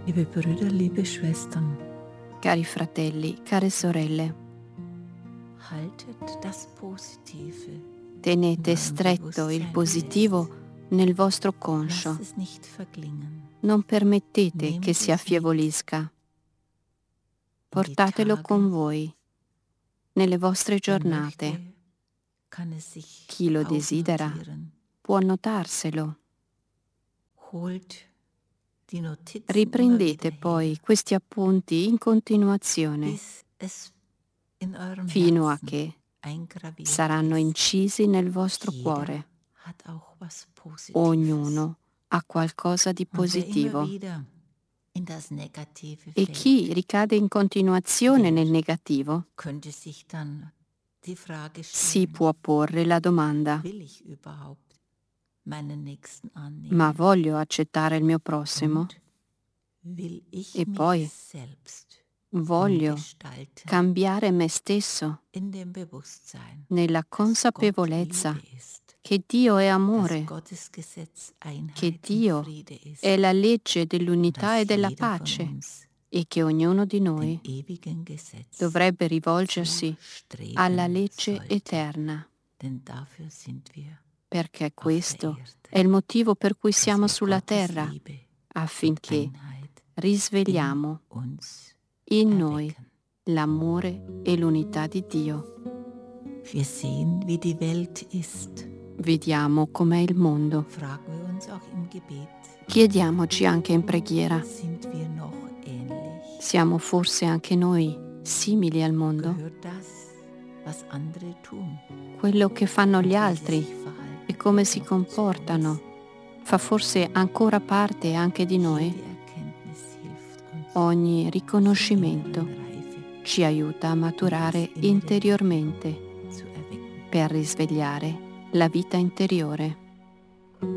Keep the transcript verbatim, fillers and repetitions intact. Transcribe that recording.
Liebe Brüder, liebe Schwestern, Cari fratelli, care sorelle, haltet das Positive in tenete eurem stretto il Bewusstsein positivo fest. nel vostro Lasst conscio. es nicht verklingen. Non permettete Nehmt che si es mit affievolisca. in die Portatelo Tage. con voi nelle vostre Wer giornate. möchte, kann es sich Chi lo desidera aufnotieren. può notarselo. Holt die Notizen immer Riprendete wieder poi her, questi appunti in continuazione bis es in eurem fino a Herzen che eingraviert saranno ist. incisi nel vostro Jeder cuore. hat auch was Positives. Ognuno ha qualcosa di Und wer immer positivo. wieder in das Negative E fällt, chi ricade in continuazione der nel negativo könnte sich dann die Frage si stellen, può porre la domanda: will ich überhaupt meinen Nächsten ma annehmen? voglio accettare il mio prossimo? Und will ich E mich poi selbst voglio umgestalten cambiare me stesso in dem Bewusstsein, nella dass Gott consapevolezza Liebe ist, che Dio è dass amore, Gottes Gesetz che Einheit und Dio Friede ist è la legge und dell'unità e dass della jeder von pace uns e che ognuno di dem noi ewigen Gesetz dovrebbe zu rivolgersi alla streben legge sollte. eterna, Denn dafür sind wir perché auf der questo Erde, è il motivo per cui dass siamo wir sulla Gottes terra, Liebe und affinché Einheit in risvegliamo uns in noi erwecken. l'amore e l'unità di Dio. Wir sehen, wie die Welt ist. Vediamo com'è il mondo. Fragen wir uns auch im Gebet, Chiediamoci anche in preghiera: sind wir noch ähnlich? siamo forse anche noi simili al mondo? Gehört das, was andere tun Quello che fanno und gli wie sie altri sich verhalten, e come si noch zu uns? comportano fa forse ancora parte anche di noi? Jede Erkenntnis hilft uns Ogni zur riconoscimento inneren Reife ci aiuta a maturare das innere interiormente zu erwecken. per risvegliare la vita interiore.